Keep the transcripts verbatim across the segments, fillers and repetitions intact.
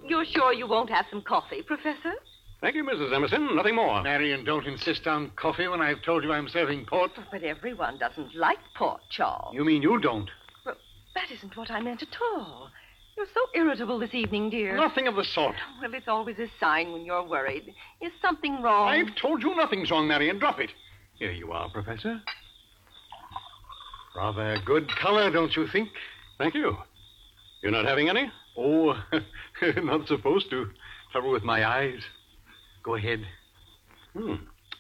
You're sure you won't have some coffee, Professor? Thank you, Missus Emerson. Nothing more. Marion, don't insist on coffee when I've told you I'm serving port. But everyone doesn't like port, Charles. You mean you don't? Well, that isn't what I meant at all. You're so irritable this evening, dear. Nothing of the sort. Well, it's always a sign when you're worried. Is something wrong? I've told you nothing's wrong, Marion. Drop it. Here you are, Professor. Rather good color, don't you think? Thank you. You're not having any? Oh, not supposed to. Trouble with my eyes. Go ahead. Hmm.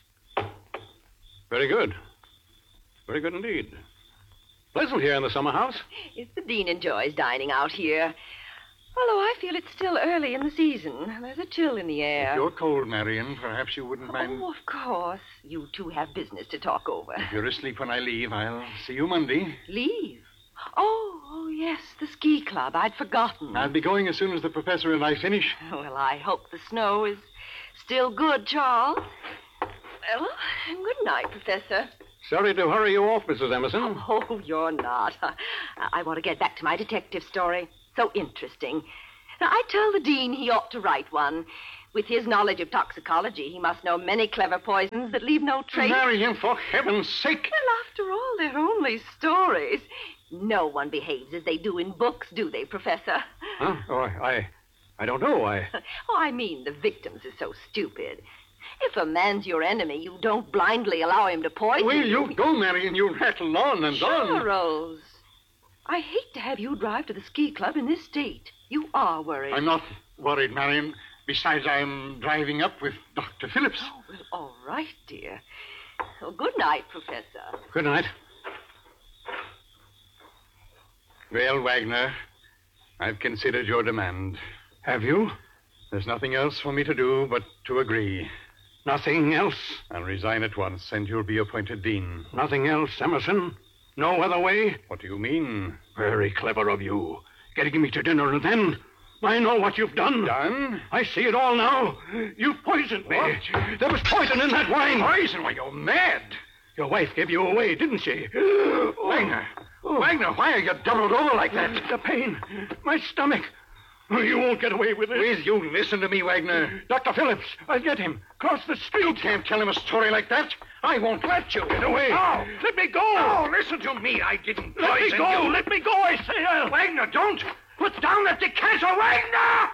Very good. Very good indeed. Pleasant here in the summer house. Yes, the Dean enjoys dining out here. Although I feel it's still early in the season. There's a chill in the air. If you're cold, Marion, perhaps you wouldn't mind... Oh, of course. You two have business to talk over. If you're asleep when I leave, I'll see you Monday. Leave? Oh, oh, yes, the ski club. I'd forgotten. I'll be going as soon as the professor and I finish. Well, I hope the snow is still good, Charles. Well, good night, Professor. Sorry to hurry you off, Missus Emerson. Oh, you're not. I, I want to get back to my detective story. So interesting. Now, I tell the Dean he ought to write one. With his knowledge of toxicology, he must know many clever poisons that leave no trace. Marion, for heaven's sake. Well, after all, they're only stories. No one behaves as they do in books, do they, Professor? Huh? Oh, I, I, I don't know. I... Oh, I mean, the victims are so stupid. If a man's your enemy, you don't blindly allow him to poison Will you. you go, Marion? You rattle on and on. Charles, I hate to have you drive to the ski club in this state. You are worried. I'm not worried, Marion. Besides, I'm driving up with Doctor Phillips. Oh, well, all right, dear. Well, good night, Professor. Good night. Well, Wagner, I've considered your demand. Have you? There's nothing else for me to do but to agree. Nothing else? I'll resign at once, and you'll be appointed dean. Nothing else, Emerson? No other way? What do you mean? Very clever of you. Getting me to dinner, and then... I know what you've done. Done? I see it all now. You poisoned me. What? There was poison in that wine. Poison? Why, you're mad. Your wife gave you away, didn't she? Wagner. Oh. Wagner, why are you doubled over like that? The pain. My stomach. You won't get away with it. Will you listen to me, Wagner? Doctor Phillips, I'll get him. Cross the street. You can't tell him a story like that. I won't let you. Get away. No. Let me go. No, listen to me. I didn't poison Let me go. you. Let me go, I say. I'll... Wagner, don't. Put down that decanter, Wagner!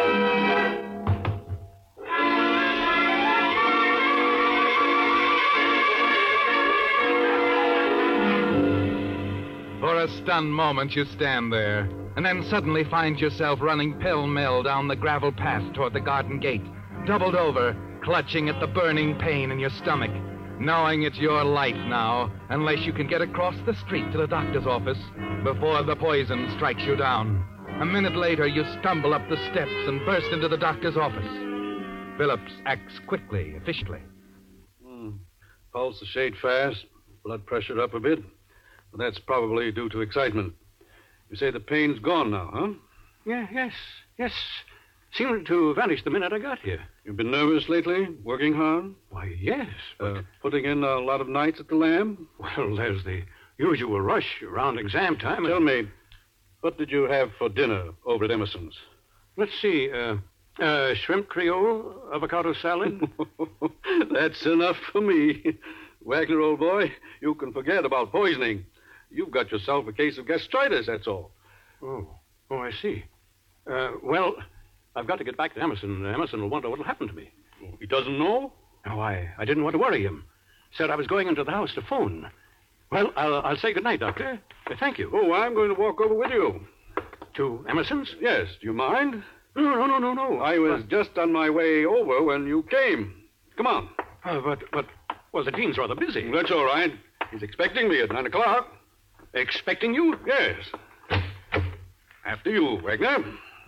For a stunned moment, you stand there, and then suddenly find yourself running pell-mell down the gravel path toward the garden gate, doubled over, clutching at the burning pain in your stomach, knowing it's your life now, unless you can get across the street to the doctor's office before the poison strikes you down. A minute later, you stumble up the steps and burst into the doctor's office. Phillips acts quickly, efficiently. Hmm. Pulse a shade fast, blood pressure up a bit. But that's probably due to excitement. You say the pain's gone now, huh? Yeah, yes, yes. Seemed to vanish the minute I got here. You've been nervous lately? Working hard? Why, yes. But... Uh, putting in a lot of nights at the Lamb? Well, there's the usual rush around exam time. Tell and... me, what did you have for dinner over at Emerson's? Let's see, uh, uh, shrimp creole, avocado salad. That's enough for me. Wagner, old boy, you can forget about poisoning. You've got yourself a case of gastritis, that's all. Oh, oh, I see. Uh, well, I've got to get back to Emerson. Emerson will wonder what'll happen to me. He doesn't know? No, I, I didn't want to worry him. Said I was going into the house to phone. Well, I'll, I'll say good night, Doctor. Uh, thank you. Oh, I'm going to walk over with you. To Emerson's? Yes. Do you mind? No, no, no, no, no. I was but... just on my way over when you came. Come on. Uh, but, but, well, the dean's rather busy. That's all right. He's expecting me at nine o'clock. Expecting you? Yes. After you, Wagner.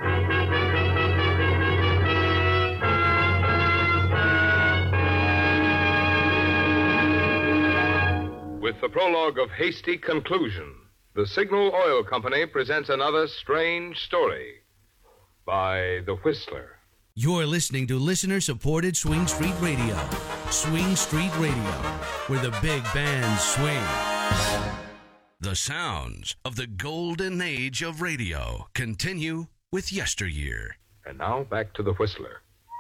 With the prologue of Hasty Conclusion, the Signal Oil Company presents another strange story by The Whistler. You're listening to listener-supported Swing Street Radio. Swing Street Radio, where the big bands swing. The sounds of the golden age of radio continue with yesteryear. And now back to the Whistler.